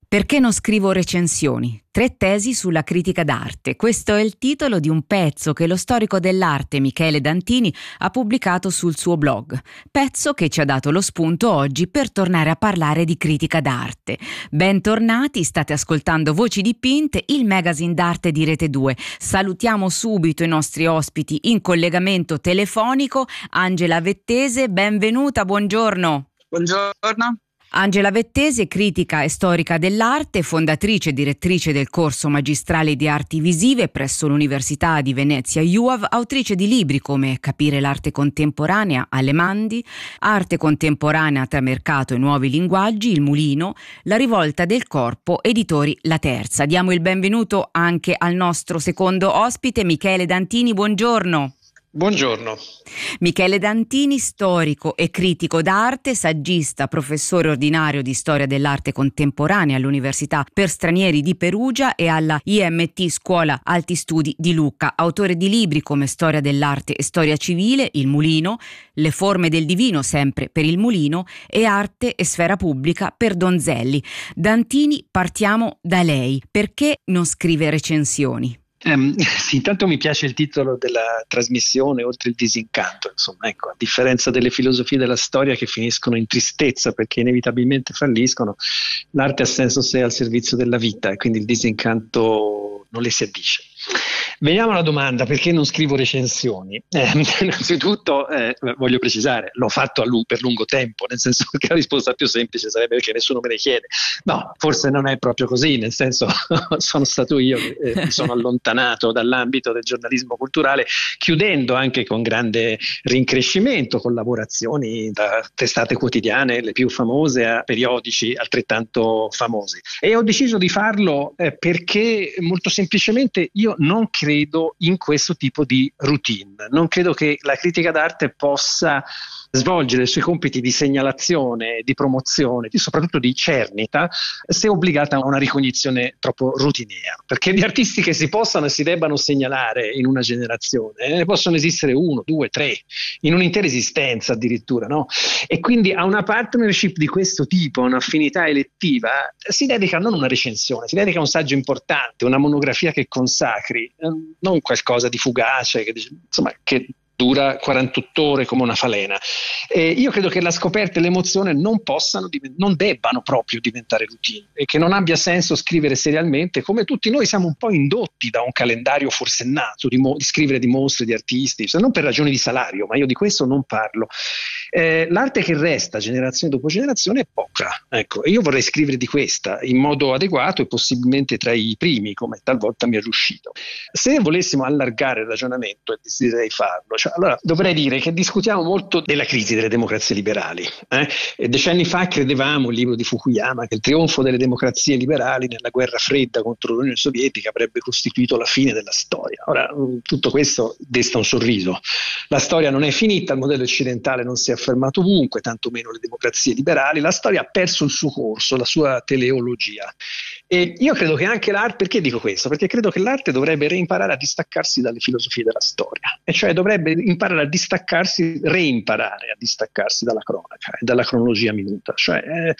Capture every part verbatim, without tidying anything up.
Perché non scrivo recensioni? Tre tesi sulla critica d'arte. Questo è il titolo di un pezzo che lo storico dell'arte Michele Dantini ha pubblicato sul suo blog. Pezzo che ci ha dato lo spunto oggi per tornare a parlare di critica d'arte. Bentornati, state ascoltando Voci Dipinte, il magazine d'arte di Rete due. Salutiamo subito i nostri ospiti in collegamento telefonico. Angela Vettese, benvenuta, buongiorno. Buongiorno. Angela Vettese, critica e storica dell'arte, fondatrice e direttrice del corso magistrale di arti visive presso l'Università di Venezia U A V, autrice di libri come Capire l'arte contemporanea, Alemandi, Arte contemporanea tra mercato e nuovi linguaggi, Il Mulino, La rivolta del corpo, editori La Terza. Diamo il benvenuto anche al nostro secondo ospite, Michele Dantini, buongiorno. Buongiorno. Michele Dantini, storico e critico d'arte, saggista, professore ordinario di storia dell'arte contemporanea all'Università per Stranieri di Perugia e alla I M T Scuola Alti Studi di Lucca, autore di libri come Storia dell'arte e Storia civile, Il Mulino, Le forme del divino, sempre per Il Mulino, e Arte e sfera pubblica per Donzelli. Dantini, partiamo da lei. Perché non scrive recensioni? Um, sì, intanto mi piace il titolo della trasmissione, Oltre il disincanto. Insomma, ecco, a differenza delle filosofie della storia che finiscono in tristezza perché inevitabilmente falliscono, l'arte ha senso se è al servizio della vita e quindi il disincanto non le si addice. Veniamo alla domanda: perché non scrivo recensioni? Eh, innanzitutto eh, voglio precisare, l'ho fatto a lu- per lungo tempo, nel senso che la risposta più semplice sarebbe perché nessuno me ne chiede. No, forse non è proprio così, nel senso sono stato io che eh, mi sono allontanato dall'ambito del giornalismo culturale, chiudendo anche con grande rincrescimento collaborazioni da testate quotidiane, le più famose, a periodici altrettanto famosi. E ho deciso di farlo eh, perché molto semplicemente io non credo credo in questo tipo di routine. Non credo che la critica d'arte possa svolgere i suoi compiti di segnalazione, di promozione, di, soprattutto di cernita, se obbligata a una ricognizione troppo routinea. Perché di artisti che si possano e si debbano segnalare in una generazione ne possono esistere uno, due, tre, in un'intera esistenza addirittura, no? E quindi a una partnership di questo tipo, a un'affinità elettiva, si dedica non una recensione, si dedica a un saggio importante, una monografia che consacri, non qualcosa di fugace, che, insomma, che dura quarantotto ore come una falena. Eh, io credo che la scoperta e l'emozione non possano, non debbano proprio diventare routine e che non abbia senso scrivere serialmente, come tutti noi siamo un po' indotti da un calendario forsennato di, mo- di scrivere di mostre, di artisti, se non per ragioni di salario, ma io di questo non parlo. Eh, l'arte che resta generazione dopo generazione è poca, ecco, e io vorrei scrivere di questa in modo adeguato e possibilmente tra i primi, come talvolta mi è riuscito. Se volessimo allargare il ragionamento, e desidererei farlo, cioè, allora dovrei dire che discutiamo molto della crisi delle democrazie liberali. Eh? E decenni fa credevamo, il libro di Fukuyama, che il trionfo delle democrazie liberali nella guerra fredda contro l'Unione Sovietica avrebbe costituito la fine della storia. Ora, tutto questo desta un sorriso. La storia non è finita, il modello occidentale non si è affermato ovunque, tantomeno le democrazie liberali. La storia ha perso il suo corso, la sua teleologia. E io credo che anche l'arte, perché dico questo? Perché credo che l'arte dovrebbe reimparare a distaccarsi dalle filosofie della storia, e cioè dovrebbe imparare a distaccarsi, reimparare a distaccarsi dalla cronaca e dalla cronologia minuta. Cioè, eh,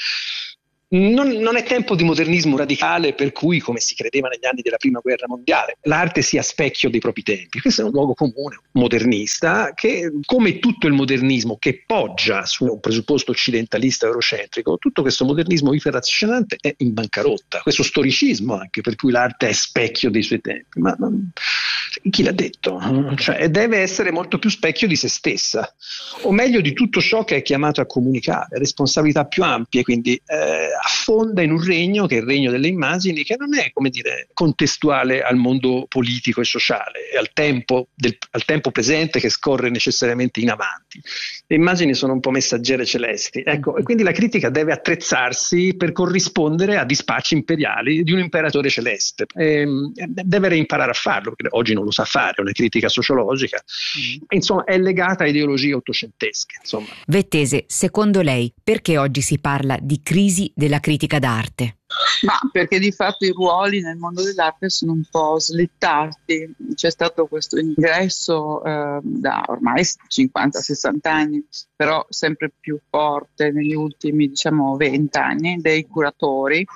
Non, non è tempo di modernismo radicale per cui, come si credeva negli anni della prima guerra mondiale, l'arte sia specchio dei propri tempi. Questo è un luogo comune modernista che, come tutto il modernismo che poggia su un presupposto occidentalista eurocentrico, tutto questo modernismo iperrazionante è in bancarotta. Questo storicismo anche per cui l'arte è specchio dei suoi tempi, ma non, chi l'ha detto? Cioè, deve essere molto più specchio di se stessa, o meglio di tutto ciò che è chiamato a comunicare, responsabilità più ampie, quindi eh, affonda in un regno che è il regno delle immagini, che non è, come dire, contestuale al mondo politico e sociale, è al tempo, del, al tempo presente che scorre necessariamente in avanti. Le immagini sono un po' messaggere celesti, ecco, e quindi la critica deve attrezzarsi per corrispondere a dispacci imperiali di un imperatore celeste. E, deve reimparare a farlo, perché oggi non lo sa fare, è una critica sociologica, mm. insomma è legata a ideologie ottocentesche. Insomma. Vettese, secondo lei perché oggi si parla di crisi della critica d'arte? Ma perché di fatto i ruoli nel mondo dell'arte sono un po' slittati. C'è stato questo ingresso eh, da ormai cinquanta sessanta anni, però sempre più forte negli ultimi, diciamo, venti anni, dei curatori,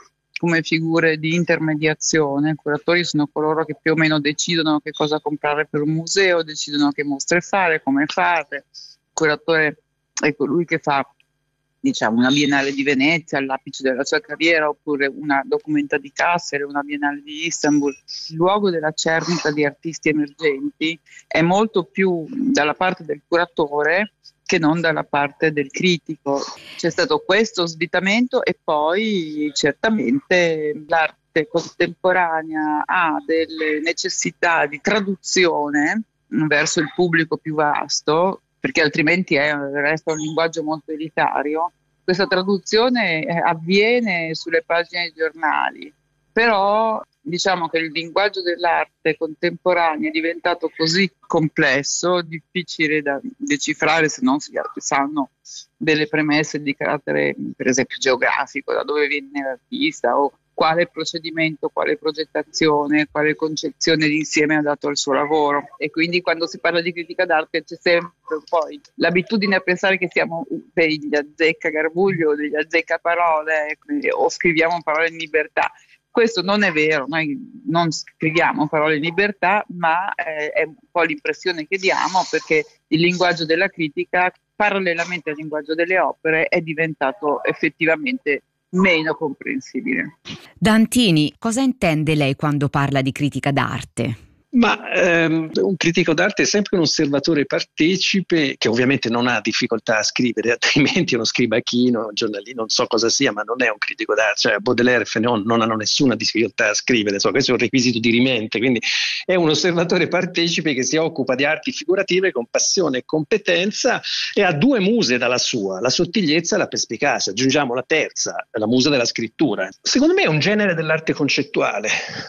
come figure di intermediazione. I curatori sono coloro che più o meno decidono che cosa comprare per un museo, decidono che mostre fare, come fare. Il curatore è colui che fa, diciamo, una Biennale di Venezia all'apice della sua carriera, oppure una Documenta di Kassel, una Biennale di Istanbul. Il luogo della cernita di artisti emergenti è molto più dalla parte del curatore che non dalla parte del critico. C'è stato questo svitamento e poi certamente l'arte contemporanea ha delle necessità di traduzione verso il pubblico più vasto, perché altrimenti è, resta un linguaggio molto elitario. Questa traduzione avviene sulle pagine dei giornali, però diciamo che il linguaggio dell'arte contemporanea è diventato così complesso, difficile da decifrare se non si sanno delle premesse di carattere, per esempio, geografico, da dove viene l'artista o quale procedimento, quale progettazione, quale concezione d'insieme ha dato al suo lavoro. E quindi quando si parla di critica d'arte c'è sempre poi l'abitudine a pensare che siamo degli azzeccagarbuglio o degli azzeccaparole o scriviamo parole in libertà. Questo non è vero, noi non scriviamo parole in libertà, ma eh, è un po' l'impressione che diamo, perché il linguaggio della critica, parallelamente al linguaggio delle opere, è diventato effettivamente meno comprensibile. Dantini, cosa intende lei quando parla di critica d'arte? Ma ehm, un critico d'arte è sempre un osservatore partecipe che ovviamente non ha difficoltà a scrivere, altrimenti uno scribacchino, un giornalino, non so cosa sia, ma non è un critico d'arte. Cioè Baudelaire e Fénéon non hanno nessuna difficoltà a scrivere, so, questo è un requisito di rimente, quindi è un osservatore partecipe che si occupa di arti figurative con passione e competenza e ha due muse dalla sua, la sottigliezza e la perspicacia. Aggiungiamo la terza, la musa della scrittura. Secondo me è un genere dell'arte concettuale.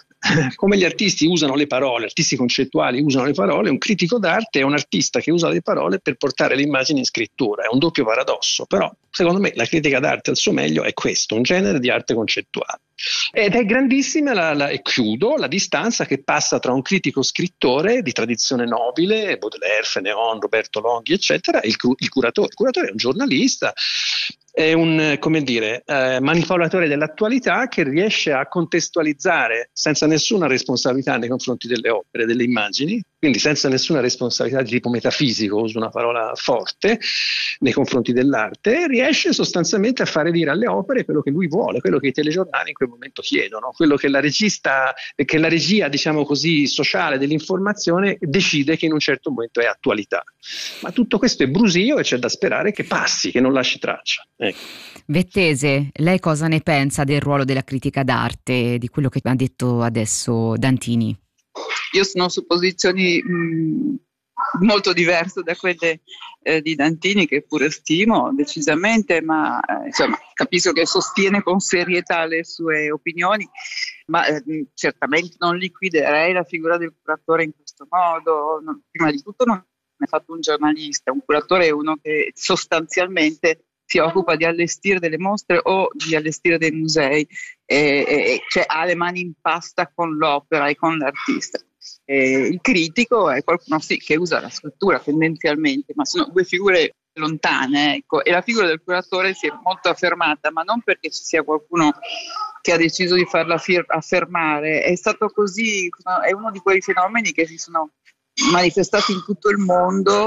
Come gli artisti usano le parole, artisti concettuali usano le parole, un critico d'arte è un artista che usa le parole per portare le immagini in scrittura. È un doppio paradosso, però secondo me la critica d'arte al suo meglio è questo, un genere di arte concettuale. Ed è grandissima, la, la, e chiudo, la distanza che passa tra un critico scrittore di tradizione nobile, Baudelaire, Fénéon, Roberto Longhi, eccetera, e il, il curatore. Il curatore è un giornalista, è un, come dire, eh, manipolatore dell'attualità che riesce a contestualizzare senza nessuna responsabilità nei confronti delle opere, delle immagini, quindi senza nessuna responsabilità di tipo metafisico, uso una parola forte, nei confronti dell'arte, riesce sostanzialmente a fare dire alle opere quello che lui vuole, quello che i telegiornali in quel momento chiedono, quello che la regista, che la regia, diciamo così, sociale dell'informazione decide che in un certo momento è attualità. Ma tutto questo è brusio e c'è da sperare che passi, che non lasci traccia. Ecco. Vettese, lei cosa ne pensa del ruolo della critica d'arte, di quello che ha detto adesso Dantini? Io sono su posizioni mh, molto diverse da quelle eh, di Dantini, che pure stimo decisamente, ma eh, insomma capisco che sostiene con serietà le sue opinioni, ma eh, certamente non liquiderei la figura del curatore in questo modo. Non, prima di tutto non è fatto un giornalista, un curatore è uno che sostanzialmente si occupa di allestire delle mostre o di allestire dei musei, e, e, cioè ha le mani in pasta con l'opera e con l'artista. E il critico è qualcuno sì che usa la scrittura tendenzialmente, ma sono due figure lontane, ecco. E la figura del curatore si è molto affermata, ma non perché ci sia qualcuno che ha deciso di farla fir- affermare, è stato così, è uno di quei fenomeni che si sono manifestati in tutto il mondo